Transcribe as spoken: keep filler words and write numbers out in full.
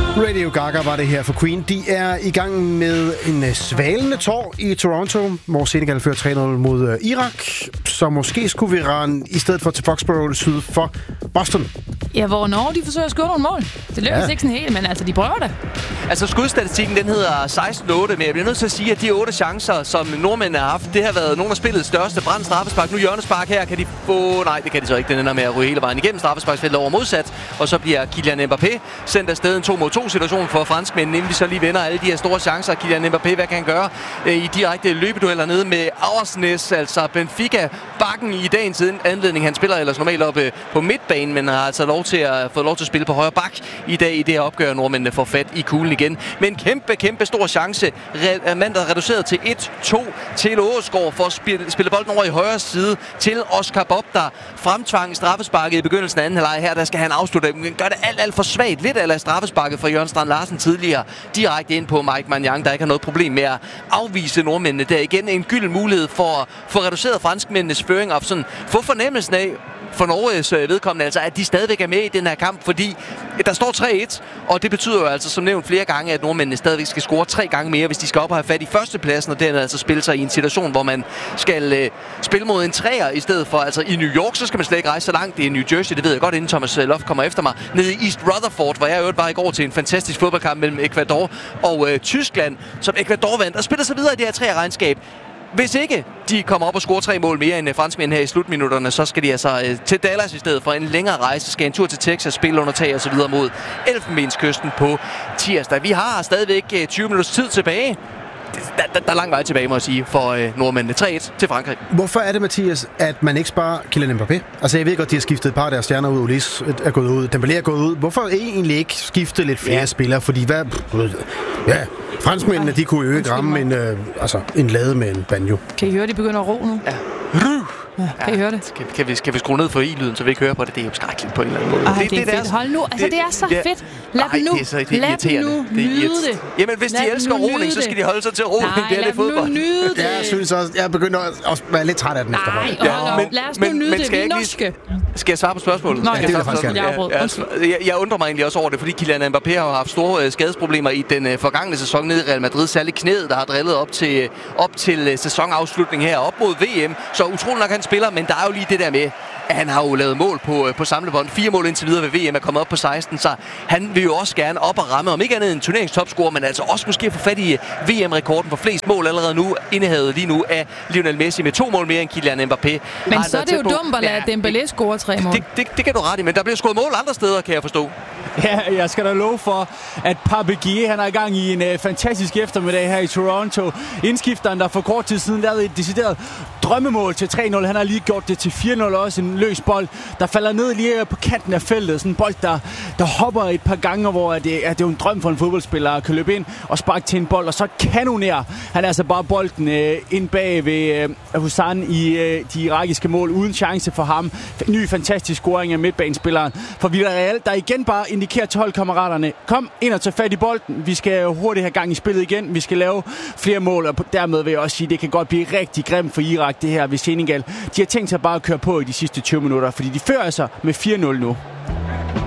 Radio Gaga var det her for Queen. De er i gang med en svalende tår i Toronto, hvor Senegal fører tre nul mod Irak. Så måske skulle vi rende i stedet for til Foxborough syd for Boston. Ja, hvor Norge de forsøger at score nogle mål. Det lykkes ja. ikke sådan helt, men altså, de prøver det. Altså, skudstatistikken, den hedder seksten otte, men jeg bliver nødt til at sige, at de otte chancer, som nordmændene har haft, det har været nogle af spillets største. Brand straffespark, nu hjørnespark her, kan de få... Nej, det kan de så ikke. Den ender med at ryge hele vejen igennem straffesparksfeltet over modsat. Og så bliver Kylian Mbappé sendt afsted en to mod to situation for franskmændene, inden vi så lige vender alle de her store chancer. Kylian Mbappé, hvad kan han gøre i direkte løbedueller nede med Auersnes, altså Benfica, bakken i dagens anledning. Han spiller ellers normalt oppe på midtbanen, men har altså lov til at få lov til at spille på højre bak i dag i det her opgør. Nordmændene får fat i kuglen igen. Men kæmpe, kæmpe stor chance. Mandet reduceret til et to til Åsgaard for at spille, spille bolden over i højre side til Oscar Bob, der fremtvang straffesparket i begyndelsen af anden halvleg. Her der skal han afslutte. Men gør det alt, alt for svagt. Lidt af straffesparket fra Jørgen Strand Larsen tidligere. Direkte ind på Mike Maignan, der ikke har noget problem med at afvise nordmændene. Der igen en gylden mulighed for at få reduceret franskmændenes føring og sådan få fornemmelsen af, for Norges vedkommende, altså, at de stadigvæk er med i den her kamp, fordi der står tre et, og det betyder jo altså, som nævnt flere gange, at nordmændene stadigvæk skal score tre gange mere, hvis de skal op og have fat i førstepladsen, og dermed altså spille sig i en situation, hvor man skal øh, spille mod en træer i stedet for. Altså i New York, så skal man slet ikke rejse så langt. Det er New Jersey, det ved jeg godt, inden Thomas Loft kommer efter mig. Nede i East Rutherford, hvor jeg i øvrigt var i går til en fantastisk fodboldkamp mellem Ecuador og øh, Tyskland, som Ecuador vandt, og spiller sig videre i det her træer-regnskab. Hvis ikke de kommer op og scorer tre mål mere end franskmænd her i slutminutterne, så skal de altså øh, til Dallas i stedet for en længere rejse. Skal en tur til Texas, spille under tag og så videre mod Elfenbenskysten på tirsdag. Vi har stadigvæk øh, tyve minutters tid tilbage. Der, der, der er lang vej tilbage, må jeg sige, for øh, nordmændene. tre et til Frankrig. Hvorfor er det, Mathias, at man ikke sparer Kylian Mbappé? Altså, jeg ved godt, de har skiftet et par af deres stjerner ud. Ulis er gået ud. Dembélé er gået ud. Hvorfor egentlig ikke skifte lidt flere ja. spillere? Fordi hvad... Ja, franskmændene, de kunne jo ikke ramme en, øh, altså, en lade med en banjo. Kan I høre, de begynder at ro nu? Ja. Ja, kan I høre det? Kan, kan, vi, kan vi skrue ned for i-lyden, så vi ikke hører på det? Det er jo skrækkeligt på en eller anden måde. Ej, det, det, det er fedt. Hold nu. Altså, det, det er så det, fedt. Lad dem nu. Det er så, det er lad dem nu nyde det. Jamen, hvis lad de elsker roning, så skal de holde sig til roning. Nej, det er det fodbold. Nej, lad dem nu nyde det. Jeg synes også, jeg begynder at være lidt træt af den efterhånden. Nej, ja, men, lad os nu men, nyde men, det. Vi er norske. Skal jeg svare på spørgsmålet? Nej, ja, det er faktisk jeg, jeg, jeg, jeg undrer mig egentlig også over det, fordi Kylian Mbappé har haft store uh, skadesproblemer i den uh, forgangne sæson nede i Real Madrid. Særligt knæet, der har drillet op til, op til uh, sæsonafslutning her, op mod V M. Så utrolig nok han spiller, men der er jo lige det der med, at han har jo lavet mål på, på samlebånd. Fire mål indtil videre ved V M er kommet op på seksten, så han vil jo også gerne op og ramme, om ikke andet en turneringstopscorer, men altså også måske få fat i V M-rekorden for flest mål allerede nu, indehavet lige nu af Lionel Messi med to mål mere end Kylian Mbappé. Men så er det jo dumt at lade Dembélé score tre mål. Det, det, det kan du ret i, men der bliver scoret mål andre steder, kan jeg forstå. Ja, jeg skal da love for, at Pape Gueye, han er i gang i en uh, fantastisk eftermiddag her i Toronto. Indskifteren, der for kort tid siden lavede et decideret drømmemål til tre nul. Han har lige gjort det til fire nul også. En løs bold, der falder ned lige på kanten af feltet. Sådan en bold, der, der hopper et par gange, hvor det, er, det er jo en drøm for en fodboldspiller at kan løbe ind og sparke til en bold, og så kanonerer han altså bare bolden uh, ind bag ved uh, Hussein i uh, de irakiske mål, uden chance for ham. Ny fantastisk scoring af midtbanespilleren for Villarreal, der igen bare indikerer til holdkammeraterne: kom ind og tage fat i bolden. Vi skal hurtigt have gang i spillet igen. Vi skal lave flere mål, og dermed vil jeg også sige, at det kan godt blive rigtig grimt for Irak, det her ved Senegal. De har tænkt sig bare at køre på i de sidste tyve minutter, fordi de fører sig med fire nul nu.